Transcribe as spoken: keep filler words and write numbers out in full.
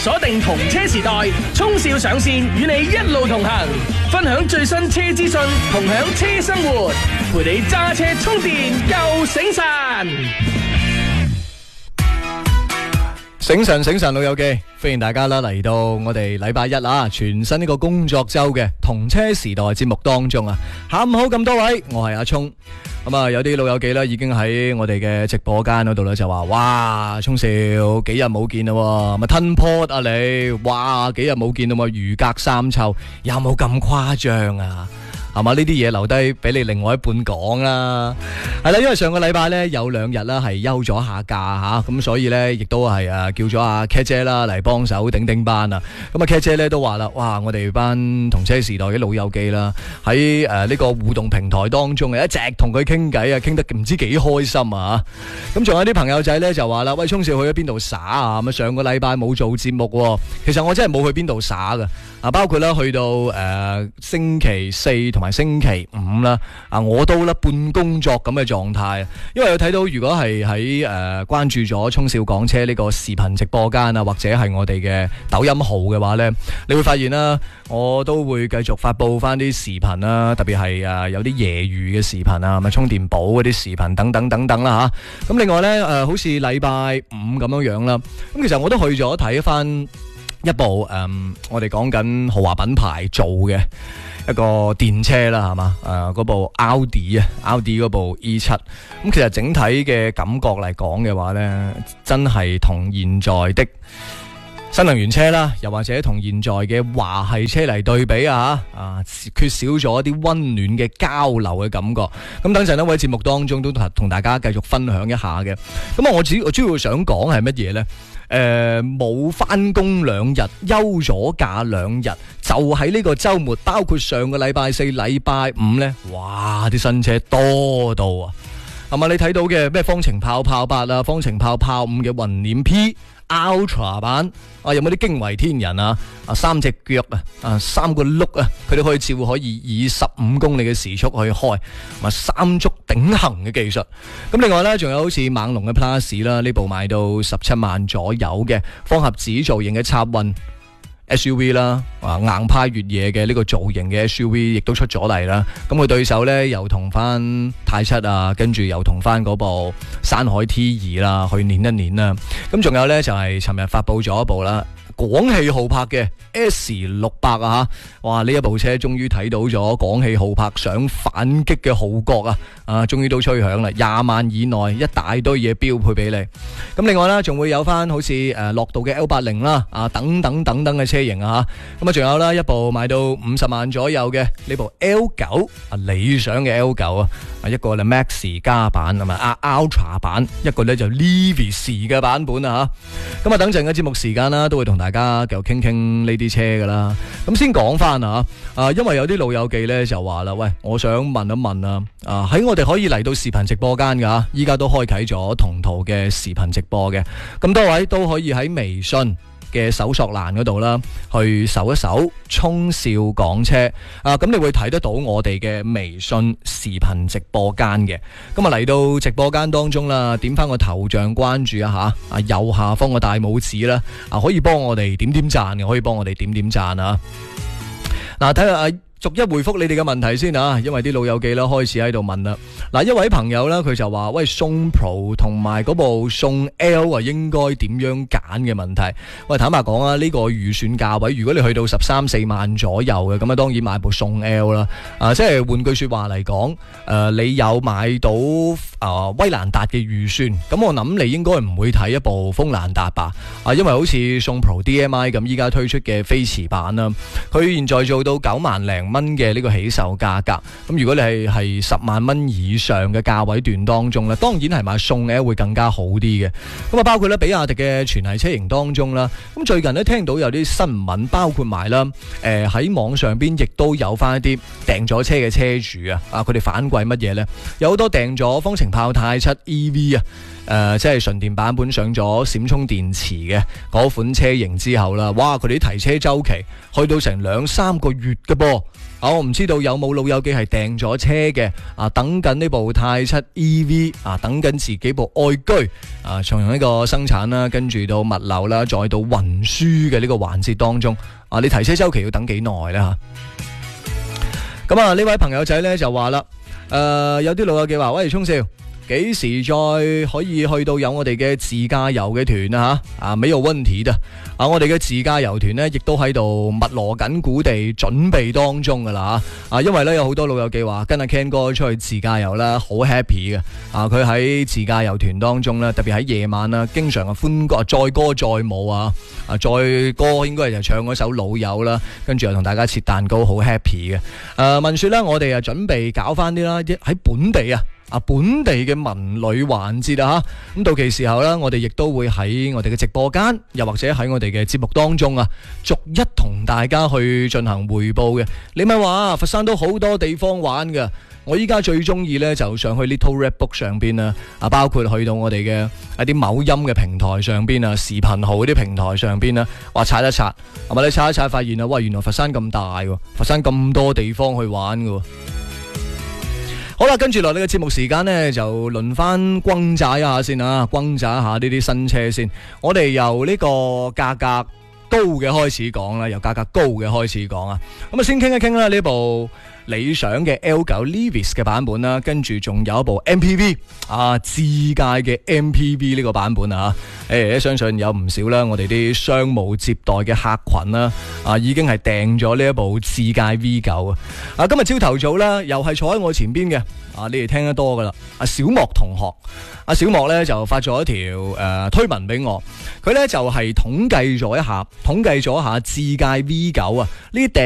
鎖定同車時代，衝少上線，與你一路同行，分享最新車資訊，同享車生活，陪你揸車充電夠醒神。 醒神醒神老友記，歡迎大家啦嚟到我哋禮拜一啊全新呢個工作周嘅同車時代節目當中啊，下午好咁多位，我係阿聰。咁啊有啲老友記啦已經喺我哋嘅直播間嗰度咧就話，哇聰少幾日冇見啦，咪吞 pod 啊你，哇幾日冇見啦嘛，如隔三秋，有冇咁誇張啊？係嘛？呢啲嘢留低俾你另外一半講啦。係啦，因為上個禮拜咧有兩日啦係休咗下假吓，咁所以咧亦都係誒叫咗阿 Cat 姐啦嚟幫手頂頂班啊。咁啊 Cat 姐咧都話啦，哇我哋班同車時代嘅老友記啦，喺誒呢個互動平台當中嘅一直同佢傾偈啊，傾得唔知幾開心啊。咁仲有啲朋友仔咧就話啦，喂聰少去咗邊度耍啊？咁啊上個禮拜冇做節目，其實我真係冇去邊度耍噶。啊，包括啦去到誒、呃、星期四同埋星期五啦，啊我都啦半工作咁嘅狀態，因為我睇到如果係喺誒關注咗聰少講車呢個視頻直播間啊，或者係我哋嘅抖音號嘅話呢，你會發現啦，我都會繼續發布翻啲視頻啦，特別係誒有啲夜遇嘅視頻啊，咪充電寶嗰啲視頻等等等等啦吓。咁另外呢，誒、呃、好似禮拜五咁樣樣啦，咁其實我都去咗睇翻一部誒、嗯，我哋講緊豪華品牌做嘅一個電車啦，係嘛？誒、呃，嗰部奧迪啊，奧迪嗰部 E 七，咁其實整體嘅感覺嚟講嘅話呢，真係同現在的新能源車啦，又或者同現在嘅華系車嚟對比啊，啊，缺少咗一啲溫暖嘅交流嘅感覺。咁等陣呢，喺節目當中都同大家繼續分享一下嘅。咁啊，我主我主要想講係乜嘢呢？誒，冇翻工兩日，休咗假兩日，就喺呢個周末，包括上個禮拜四、禮拜五呢，哇！啲新車多到啊，係嘛？你睇到嘅咩方程炮炮八啊，方程炮炮五嘅雲輦 P。Ultra 版啊，有冇啲驚為天人啊？啊，三隻腳啊，啊，三個轆啊，佢哋可以照可以以十五公里嘅時速去開，啊，三足鼎行嘅技術。咁另外呢，仲有好似猛龍嘅 Plus 啦，呢部賣到十七萬左右嘅方盒子造型嘅插運 S U V 啦，啊，硬派越野嘅呢個造型嘅 S U V 亦都出咗嚟啦。咁佢對手呢，又同翻太七啊，跟住又同翻嗰部山海 T 二啦去練一練啦。咁仲有呢，就係尋日發佈咗一部啦，廣汽豪柏嘅 S 六百啊，哇！呢一部車終於睇到咗廣汽豪柏想反擊嘅號角啊，啊，終於都吹響啦！廿萬以內一大堆嘢標配俾你。咁另外啦，仲會有翻好似誒樂道嘅 L 八十 啦，啊等等等等嘅車型啊，咁啊仲有啦一部賣到五十萬左右嘅呢部 L 九啊，理想嘅 L 九啊，啊一個咧 Max 加版啊嘛，啊 Ultra 版，一個咧就 Levis 嘅版本啊吓。咁啊等陣嘅節目時間啦，都會同大家繼續傾傾呢啲車噶啦。咁先講翻啊，啊因為有啲老友記咧就話啦，喂，我想問一問啊，啊喺我哋可以嚟到視頻直播間噶，依家都開啟咗同途嘅視頻直播嘅，咁多位都可以喺微信嘅搜索欄嗰度啦，去搜一搜聰少講車啊，咁你會睇得到我哋嘅微信視頻直播間嘅。咁啊嚟到直播間當中啦，點翻個頭像關注一下啊，右下方個大拇指啦，啊可以幫我哋點點讚嘅，可以幫我哋點點讚啊。嗱，睇下啊。逐一回覆你哋嘅問題先啊，因為啲老友記啦開始喺度問啦。嗱，一位朋友啦，佢就話喂，宋 Pro 同埋嗰部宋 L 啊，應該點樣揀嘅問題？喂，坦白講啊，呢個預算價位，如果你去到十三四萬左右嘅，咁啊當然買部宋 L 啦。啊，即係換句說話嚟講，誒、呃，你有買到啊、呃、威蘭達嘅預算，咁我諗你應該唔會睇一部鋒蘭達吧？啊，因為好似宋 Pro D M I 咁，依家推出嘅飛馳版啦，佢現在做到九萬零蚊嘅呢個起售價格，咁如果你係係十萬蚊以上嘅價位段當中咧，當然係買宋 L 會更加好啲嘅。咁啊，包括咧比亞迪嘅全系車型當中啦，咁最近咧聽到有啲新聞，包括埋啦，誒、呃、喺網上邊亦都有翻一啲訂咗車嘅車主啊，啊佢哋反饋乜嘢呢？有好多訂咗方程炮太七 E V 啊。誒、呃，即係純電版本上咗閃充電池嘅嗰款車型之後啦，哇！佢哋啲提車周期去到成兩三個月嘅噃， 啊，我唔知道有冇老友記係訂咗車嘅啊，等緊呢部泰七 E V 啊，等緊自己部愛居啊，從呢個生產啦，跟住到物流啦，再到運輸嘅呢個環節當中啊，你提車周期要等幾耐呢？吓？咁啊，呢位朋友仔呢就話啦，誒、呃，有啲老友記話，喂，聰少，幾時再可以去到有我哋嘅自駕遊嘅團啊？吓啊，沒有問題的啊！我哋嘅自駕遊團呢，亦都喺度密鑼緊鼓地準備當中噶啦啊！因為呢，有好多老友記話跟阿 Ken 哥出去自駕遊啦，好 happy 嘅啊！佢喺自駕遊團當中呢，特別喺夜晚啦，經常啊歡歌載歌載舞啊啊載歌應該就唱嗰首老友啦，跟住又同大家切蛋糕，好 happy 嘅。誒、啊，聞說呢，我哋啊準備搞翻啲啦，喺本地啊。啊，本地嘅文旅環節啊，咁到期時候呢，我哋亦都會喺我哋嘅直播間，又或者喺我哋嘅節目當中啊，逐一同大家去進行匯報嘅。你咪話佛山都好多地方玩㗎，我依家最中意呢，就上去 Little Red Book 上邊啦，啊，包括去到我哋嘅一啲某音嘅平台上邊啊，視頻號嗰啲平台上邊啦，話刷一刷，係咪你刷一刷發現啊，喂，原來佛山咁大喎，佛山咁多地方去玩㗎。好啦，跟住落嚟嘅節目時間呢，就輪翻轟炸一下先啊，轟炸一下呢啲新車先。我哋由呢個價格高嘅開始講啦，由價格高嘅開始講啊。咁啊，先傾一傾啦，呢部理想嘅 L 九 Levis 嘅版本啦，跟住仲有一部 M P V 啊，自駕嘅 M P V 呢個版本啊，誒，相信有唔少啦，我哋啲商務接待嘅客群啦，啊，已經係訂咗呢一部自駕 V 九啊。啊，今日朝頭早啦，又係坐喺我前邊嘅，啊，你哋聽得多噶啦，阿小莫同學，阿小莫咧就發咗一條誒、呃、推文俾我，佢咧就係、是、統計咗一下，統計咗一下自駕 V 九啊呢